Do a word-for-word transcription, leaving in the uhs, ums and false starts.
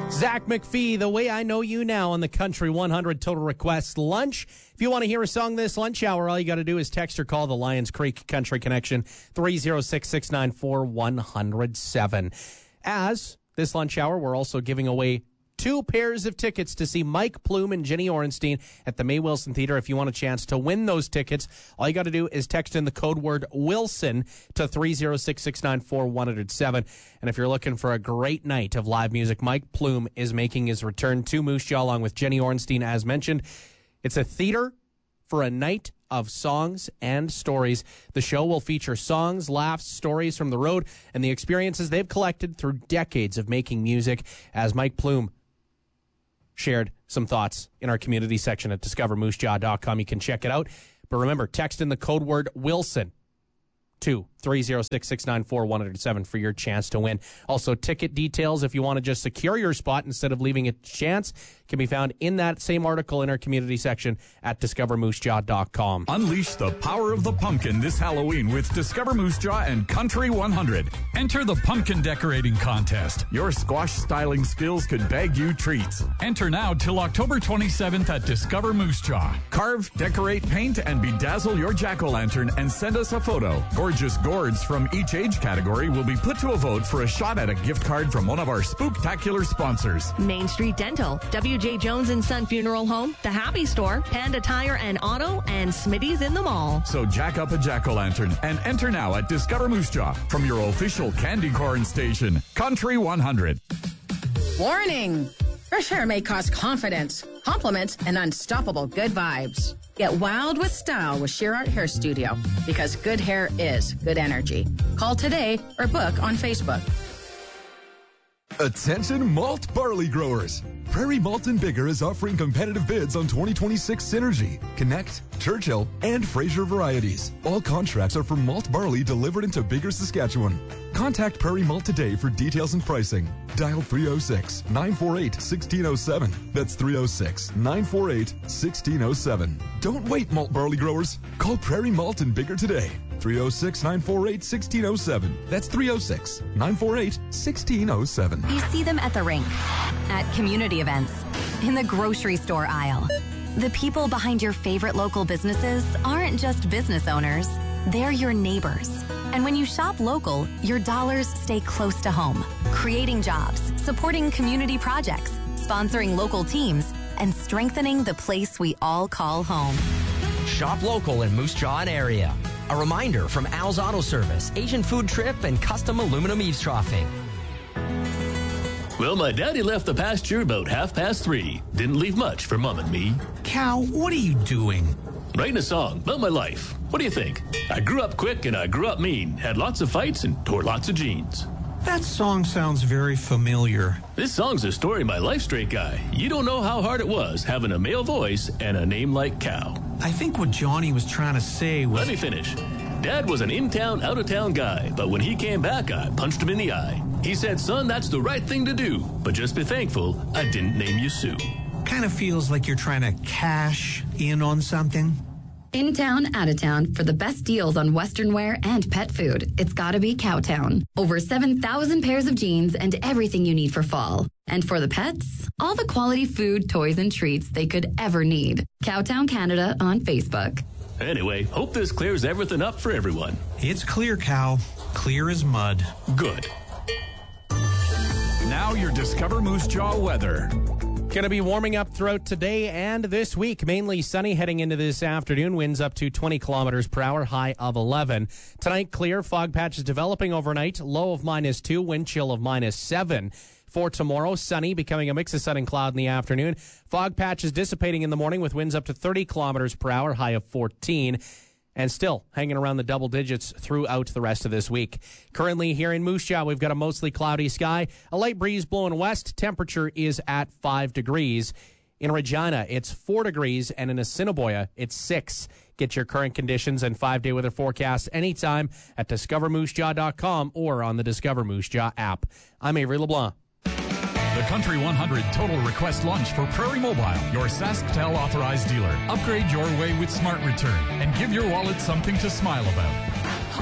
Zach McPhee, The Way I Know You Now on the Country one hundred Total Request Lunch. If you want to hear a song this lunch hour, all you got to do is text or call the Lions Creek Country Connection, three oh six, six nine four, one oh seven. As this lunch hour, we're also giving away two pairs of tickets to see Mike Plume and Jenny Orenstein at the May Wilson Theater. If you want a chance to win those tickets, all you got to do is text in the code word Wilson to three oh six, six nine four, one oh seven. And if you're looking for a great night of live music, Mike Plume is making his return to Moose Jaw along with Jenny Orenstein, as mentioned. It's a theater for a night of songs and stories. The show will feature songs, laughs, stories from the road, and the experiences they've collected through decades of making music. As Mike Plume shared some thoughts in our community section at discover moose jaw dot com. You can check it out. But remember, text in the code word Wilson to three oh six, six nine four, one oh seven for your chance to win. Also, ticket details, if you want to just secure your spot instead of leaving it to chance, can be found in that same article in our community section at discover moose jaw dot com. Unleash the power of the pumpkin this Halloween with Discover Moose Jaw and Country one hundred. Enter the pumpkin decorating contest. Your squash styling skills could bag you treats. Enter now till October twenty-seventh at Discover Moose Jaw. Carve, decorate, paint, and bedazzle your jack-o'-lantern and send us a photo. Gorgeous gourds from each age category will be put to a vote for a shot at a gift card from one of our spooktacular sponsors. Main Street Dental, W J Jones and Son Funeral Home, The Happy Store, Panda Tire and Auto, and Smitty's in the Mall. So jack up a jack-o'-lantern and enter now at Discover Moose Jaw from your official candy corn station, Country one hundred. Warning! Fresh hair may cause confidence, compliments, and unstoppable good vibes. Get wild with style with Sheer Art Hair Studio, because good hair is good energy. Call today or book on Facebook. Attention malt barley growers. Prairie Malt and Bigger is offering competitive bids on twenty twenty-six Synergy, Connect, Churchill, and Fraser varieties. All contracts are for malt barley delivered into Bigger, Saskatchewan. Contact Prairie Malt today for details and pricing. Dial three oh six, nine four eight, one six oh seven. That's three oh six, nine four eight, one six oh seven. Don't wait, malt barley growers. Call Prairie Malt and Bigger today. three oh six, nine four eight, one six oh seven. That's three oh six, nine four eight, one six oh seven. You see them at the rink, at community events, in the grocery store aisle. The people behind your favorite local businesses aren't just business owners. They're your neighbors. And when you shop local, your dollars stay close to home, creating jobs, supporting community projects, sponsoring local teams, and strengthening the place we all call home. Shop local in Moose Jaw and area. A reminder from Al's Auto Service, Asian Food Trip, and Custom Aluminum Eavesdropping. Well, my daddy left the pasture about half past three. Didn't leave much for Mom and me. Cal, what are you doing? Writing a song about my life. What do you think? I grew up quick and I grew up mean. Had lots of fights and tore lots of jeans. That song sounds very familiar. This song's a story of my life, straight guy. You don't know how hard it was having a male voice and a name like Cal. I think what Johnny was trying to say was... Let me finish. Dad was an in-town, out-of-town guy, but when he came back, I punched him in the eye. He said, son, that's the right thing to do, but just be thankful I didn't name you Sue. Kind of feels like you're trying to cash in on something. In town, out of town, for the best deals on Western wear and pet food, it's gotta be Cowtown. Over seven thousand pairs of jeans and everything you need for fall. And for the pets, all the quality food, toys, and treats they could ever need. Cowtown Canada on Facebook. Anyway, hope this clears everything up for everyone. It's clear, Cal. Clear as mud. Good. Now your Discover Moose Jaw weather. Going to be warming up throughout today and this week. Mainly sunny heading into this afternoon. Winds up to twenty kilometers per hour, high of eleven. Tonight, clear. Fog patches developing overnight. Low of minus two, wind chill of minus seven. For tomorrow, sunny, becoming a mix of sun and cloud in the afternoon. Fog patches dissipating in the morning with winds up to thirty kilometers per hour, high of fourteen. And still hanging around the double digits throughout the rest of this week. Currently here in Moose Jaw, we've got a mostly cloudy sky, a light breeze blowing west. Temperature is at five degrees. In Regina, it's four degrees, and in Assiniboia, it's six. Get your current conditions and five-day weather forecast anytime at discover moose jaw dot com or on the Discover Moose Jaw app. I'm Avery LeBlanc. The Country one hundred Total Request Lunch for Prairie Mobile, your SaskTel authorized dealer. Upgrade your way with Smart Return and give your wallet something to smile about.